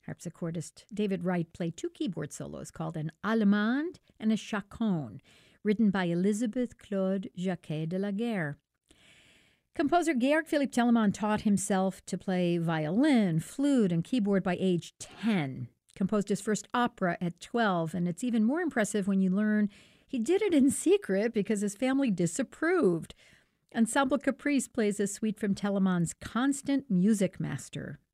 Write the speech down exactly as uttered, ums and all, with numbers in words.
Harpsichordist David Wright played two keyboard solos called an Allemande and a Chaconne, written by Elizabeth Claude Jacquet de la Guerre. Composer Georg Philipp Telemann taught himself to play violin, flute, and keyboard by age ten. Composed his first opera at twelve, and it's even more impressive when you learn he did it in secret because his family disapproved. Ensemble Caprice plays a suite from Telemann's Constant Music Master.